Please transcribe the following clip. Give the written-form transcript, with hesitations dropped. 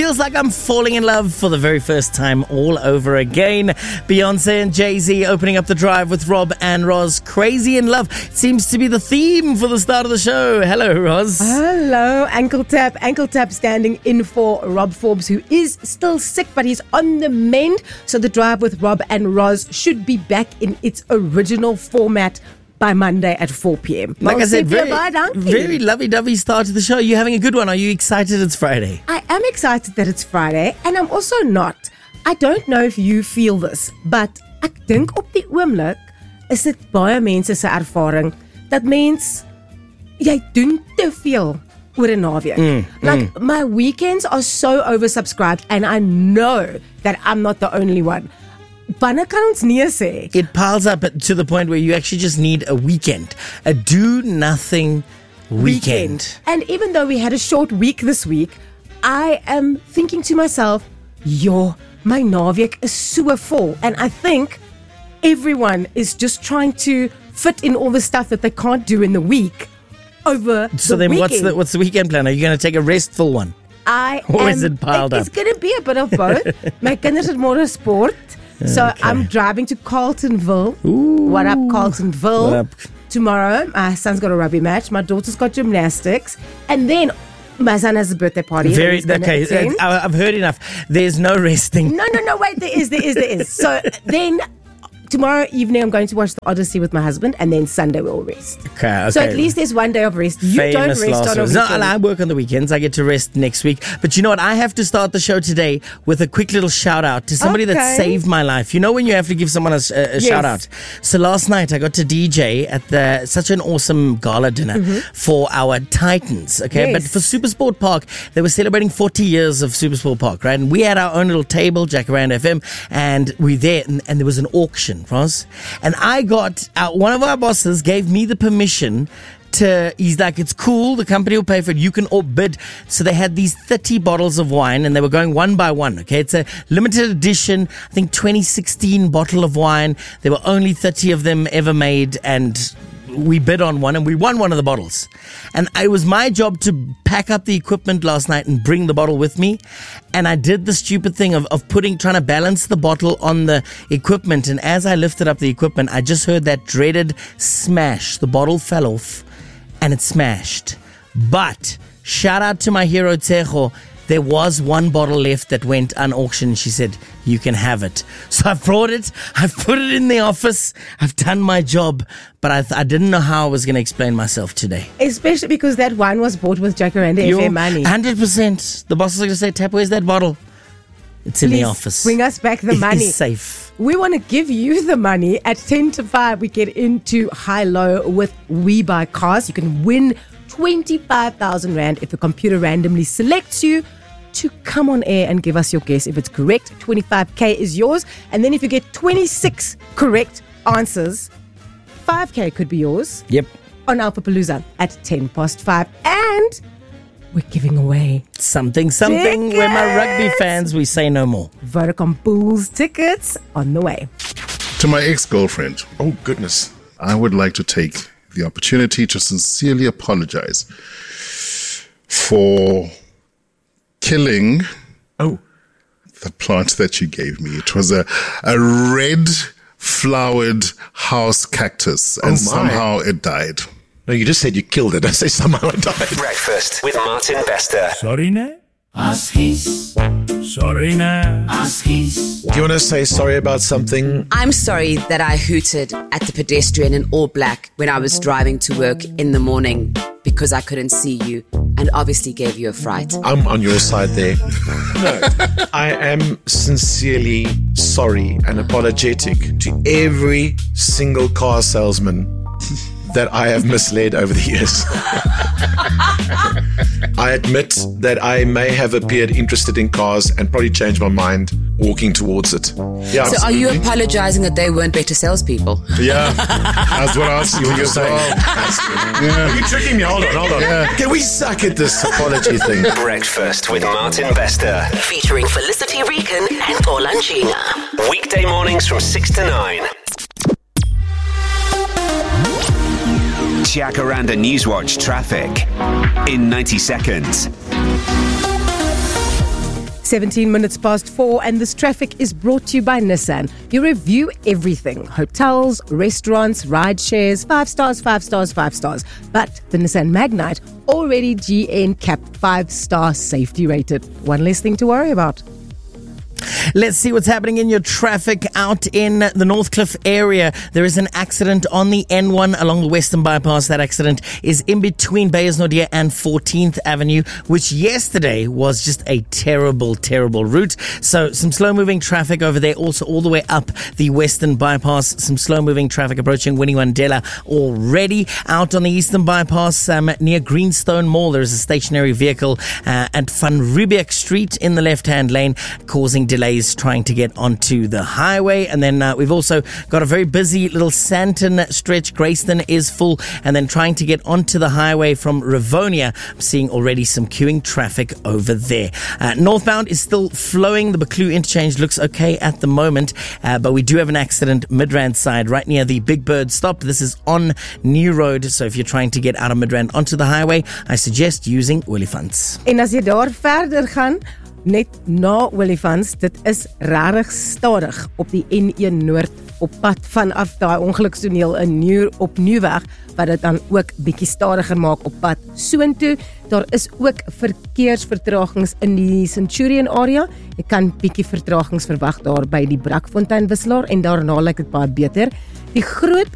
Feels like I'm falling in love for the very first time all over again. Beyonce and Jay-Z opening up the drive with Rob and Roz. Crazy in love seems to be the theme for the start of the show. Hello, Roz. Hello, Ankle Tap standing in for Rob Forbes, who is still sick, but he's on the mend. So the drive with Rob and Roz should be back in its original format by Monday at 4 p.m. Like I said, very lovey-dovey start to the show. You're having a good one. Are you excited it's Friday? I am excited that it's Friday, and I'm also not. I don't know if you feel this, but ek dink op die oomblik is dit baie mense se ervaring dat mens jy doen te veel oor 'n naweek. My weekends are so oversubscribed, and I know that I'm not the only one. Wanneer kan ons nee sê? It piles up to the point where you actually just need a weekend. A do-nothing weekend. And even though we had a short week this week, I am thinking to myself, my naweek is so full. And I think everyone is just trying to fit in all the stuff that they can't do in the week over so the then weekend. what's the weekend plan? Are you going to take a restful one? Or is it piled up? It's going to be a bit of both. My kinders het môre sport. So Okay. I'm driving to Carltonville. Ooh. What up, Carltonville? What up? Tomorrow, my son's got a rugby match. My daughter's got gymnastics. And then my son has a birthday party. I've heard enough. There's no resting. No, wait, there is. So then tomorrow evening, I'm going to watch the Odyssey with my husband, and then Sunday we'll rest. Okay. So at least there's one day of rest. You Famous don't rest last on a words. weekend. No, I work on the weekends. I get to rest next week. But you know what? I have to start the show today with a quick little shout out to somebody that Okay. saved my life. You know when you have to give someone a shout out? So last night I got to DJ at such an awesome gala dinner for our Titans. Okay. Yes. But for Supersport Park, they were celebrating 40 years of Supersport Park, right? And we had our own little table, Jacaranda FM, and we there, and there was an auction, Roz. And I got one of our bosses gave me the permission he's like, it's cool, the company will pay for it, you can all bid. So they had these 30 bottles of wine and they were going one by one. Okay, it's a limited edition, I think 2016 bottle of wine. There were only 30 of them ever made, and we bid on one and we won one of the bottles. And it was my job to pack up the equipment last night and bring the bottle with me. And I did the stupid thing of trying to balance the bottle on the equipment. And as I lifted up the equipment, I just heard that dreaded smash. The bottle fell off and it smashed. But shout out to my hero Tsecho. There was one bottle left that went unauctioned. She said, you can have it. So I brought it. I've put it in the office. I've done my job. But I didn't know how I was going to explain myself today. Especially because that wine was bought with Jacaranda FM money. 100%. The boss is going to say, Tap, where's that bottle? It's in the office. Bring us back the money. It's safe. We want to give you the money. At 10 to 5, we get into high-low with We Buy Cars. You can win 25,000 Rand if the computer randomly selects you to come on air and give us your guess. If it's correct, 25K is yours. And then if you get 26 correct answers, 5K could be yours. Yep. On Alphapalooza at 5:10. And we're giving away Something. We're my rugby fans. We say no more. Vodacom Bulls tickets on the way. To my ex-girlfriend, Oh, goodness. I would like to take the opportunity to sincerely apologize for killing Oh, the plant that you gave me. It was a red flowered house cactus, and my. somehow it died. no, you just said you killed it. I say somehow it died. Breakfast with Martin Bester. Sorry, ne? Sorry, ne? Do you want to say sorry about something? I'm sorry that I hooted at the pedestrian in all black when I was driving to work in the morning because I couldn't see you and obviously gave you a fright. I'm on your side there. No, I am sincerely sorry and apologetic to every single car salesman that I have misled over the years. I admit that I may have appeared interested in cars and probably changed my mind walking towards it. Yeah, So are you absolutely. apologizing that they weren't better salespeople? Yeah, that's what I was thinking as well. Are you tricking me? Hold on. Can we suck at this apology thing? Breakfast with Martin Bester. Featuring Felicity Regan and Olanjina. Weekday mornings from 6 to 9. Jacaranda Newswatch traffic in 90 seconds. 17 minutes past 4, and this traffic is brought to you by Nissan. You review everything: hotels, restaurants, ride shares, 5 stars, 5 stars, 5 stars. But the Nissan Magnite already GN capped 5-star safety rated. One less thing to worry about. Let's see what's happening in your traffic out in the Northcliffe area. There is an accident on the N1 along the Western Bypass. That accident is in between Beyers-Naudé and 14th Avenue, which yesterday was just a terrible, terrible route. So some slow-moving traffic over there. Also all the way up the Western Bypass. Some slow-moving traffic approaching Winnie Mandela already. Out on the Eastern Bypass near Greenstone Mall, there is a stationary vehicle at Van Riebeeck Street in the left-hand lane, causing delays trying to get onto the highway. And then we've also got a very busy little Sandton stretch. Grayston is full, and then trying to get onto the highway from Rivonia. I'm seeing already some queuing traffic over there. Northbound is still flowing. The Buccleuch interchange looks okay at the moment, but we do have an accident Midrand side right near the Big Bird stop. This is on New Road, so if you're trying to get out of Midrand onto the highway, I suggest using Olifants. En as jy daar verder gaan, net na Olifants, dit is rarig stadig op die N1 Noord op pad vanaf daai ongelukstoneel op Nieuweg, wat dit dan ook bietjie stadiger maak op pad soontoe. Daar is ook verkeersvertragings in die Centurion area. Jy kan bietjie vertragings verwag daar by die Brakfontein wisselaar, en daarna lyk dit baie beter. Die groot